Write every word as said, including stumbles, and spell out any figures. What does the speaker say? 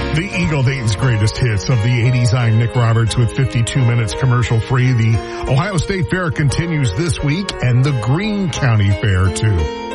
The Eagle Dayton's greatest hits of the eighties. I'm Nick Roberts with fifty-two minutes commercial free. The Ohio State Fair continues this week and the Greene County Fair too.